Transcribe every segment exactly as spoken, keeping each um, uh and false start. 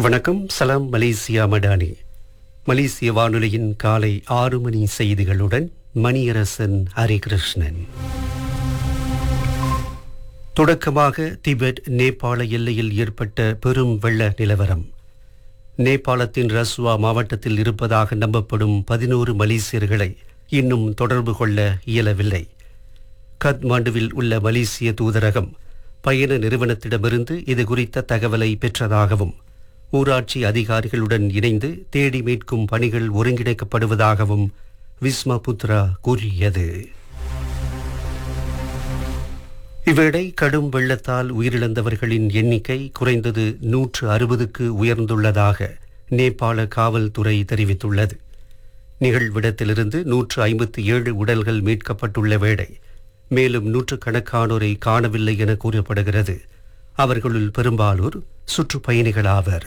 வணக்கம். சலாம் மலேசியா மடானி. மலேசிய வானொலியின் காலை ஆறு மணி செய்திகளுடன் மணியரசன் ஹரிகிருஷ்ணன். தொடக்கமாக திபெத் நேபாள எல்லையில் ஏற்பட்ட பெரும் வெள்ள நிலவரம். நேபாளத்தின் ரஸ்வா மாவட்டத்தில் இருப்பதாக நம்பப்படும் பதினோரு மலேசியர்களை இன்னும் தொடர்பு கொள்ள இயலவில்லை. கத்மாண்டுவில் உள்ள மலேசிய தூதரகம் பயண நிறுவனத்திடமிருந்து இது குறித்த தகவலை பெற்றதாகவும் ஊராட்சி அதிகாரிகளுடன் இணைந்து தேடி மீட்கும் பணிகள் ஒருங்கிணைக்கப்படுவதாகவும் விஸ்மா புத்ரா கூறியது. இவ்வேளை கடும் வெள்ளத்தால் உயிரிழந்தவர்களின் எண்ணிக்கை குறைந்தது நூற்று அறுபதுக்கு உயர்ந்துள்ளதாக நேபாள காவல்துறை தெரிவித்துள்ளது. நிகழ்விடத்திலிருந்து நூற்று ஐம்பத்தி ஏழு உடல்கள் மீட்கப்பட்டுள்ள வேளை மேலும் நூற்றுக்கணக்கானோரை காணவில்லை என கூறப்படுகிறது. அவர்களுள் பெரும்பாலோர் சுற்றுப்பயணிகளாவர்.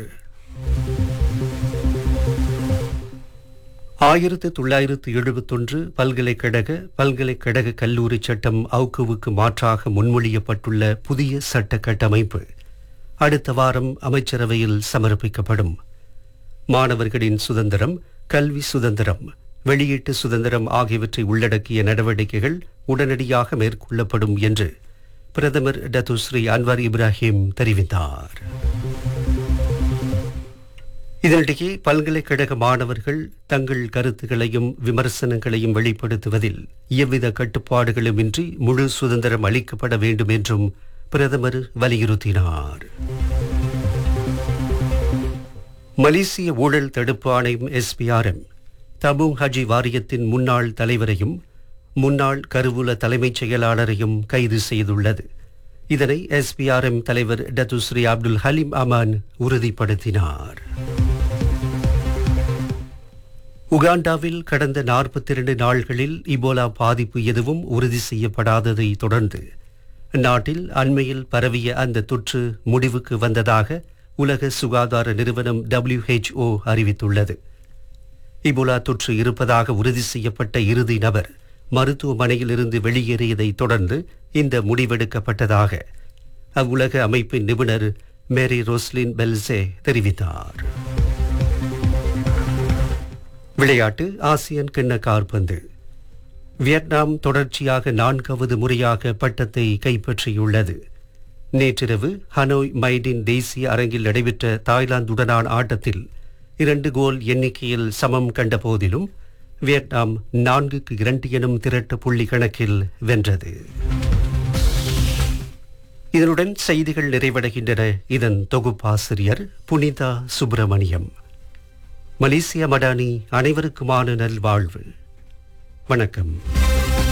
ஆயிரத்து தொள்ளாயிரத்து எழுபத்தொன்று பல்கலைக்கழக பல்கலைக்கழக கல்லூரி சட்டம் அவுக்குவுக்கு மாற்றாக முன்மொழியப்பட்டுள்ள புதிய சட்ட கட்டமைப்பு அடுத்த வாரம் அமைச்சரவையில் சமர்ப்பிக்கப்படும். மாணவர்களின் சுதந்திரம், கல்வி சுதந்திரம், வெளியீட்டு சுதந்திரம் ஆகியவற்றை உள்ளடக்கிய நடவடிக்கைகள் உடனடியாக மேற்கொள்ளப்படும் என்று பிரதமர் டத்துஸ்ரீ அன்வார் இப்ராஹிம் தெரிவித்தார். இதனிடையே பல்கலைக்கழக மாணவர்கள் தங்கள் கருத்துக்களையும் விமர்சனங்களையும் வெளிப்படுத்துவதில் எவ்வித கட்டுப்பாடுகளுமின்றி முழு சுதந்திரம் அளிக்கப்பட வேண்டும் என்றும் பிரதமர் வலியுறுத்தினார். மலேசிய ஊழல் தடுப்பு ஆணையம் எஸ்பிஆர்எம் தபுங் ஹஜி வாரியத்தின் முன்னாள் தலைவரையும் முன்னாள் கருவூல தலைமைச் செயலாளரையும் கைது செய்துள்ளது. இதனை எஸ்பிஆர்எம் தலைவர் டத்துஸ்ரீ அப்துல் ஹலீம் அமான் உறுதிப்படுத்தினார். உகாண்டாவில் கடந்த நாற்பத்தி இரண்டு நாள்களில் இபோலா பாதிப்பு எதுவும் உறுதி செய்யப்படாததை தொடர்ந்து நாட்டில் அண்மையில் பரவிய அந்த தொற்று முடிவுக்கு வந்ததாக உலக சுகாதார நிறுவனம் டபிள்யூஹெச்ஓ அறிவித்துள்ளது. இபோலா தொற்று இருப்பதாக உறுதி செய்யப்பட்ட இறுதி நபர் மருத்துவமனையில் இருந்து வெளியேறியதை தொடர்ந்து இந்த முடிவெடுக்கப்பட்டதாக அவ்வுலக அமைப்பின் நிபுணர் மேரி ரோஸ்லின் பெல்சே தெரிவித்தார். விளையாட்டு. ஆசியன் கிண்ண காற்பந்து. வியட்நாம் தொடர்ச்சியாக நான்காவது முறையாக பட்டத்தை கைப்பற்றியுள்ளது. நேற்றிரவு ஹனோய் மைடின் தேசிய அரங்கில் நடைபெற்ற தாய்லாந்துடனான ஆட்டத்தில் இரண்டு கோல் எண்ணிக்கையில் சமம் கண்ட போதிலும் வியட்நாம் நான்குக்கு இரண்டு எனும் திரட்ட புள்ளி கணக்கில் வென்றது. இதனுடன் செய்திகள் நிறைவடைகின்றன. இதன் தொகுப்பாசிரியர் புனிதா சுப்பிரமணியம். மலேசிய மடானி அனைவருக்குமான நல்வாழ்வு. வணக்கம்.